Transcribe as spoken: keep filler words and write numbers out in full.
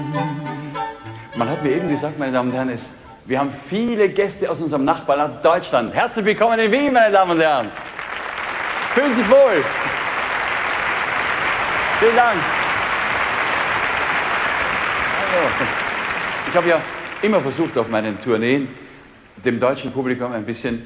Man hat mir eben gesagt, meine Damen und Herren, es, wir haben viele Gäste aus unserem Nachbarland Deutschland. Herzlich willkommen in Wien, meine Damen und Herren. Fühlen Sie sich wohl. Vielen Dank. Hallo. Ich habe ja immer versucht, auf meinen Tourneen dem deutschen Publikum ein bisschen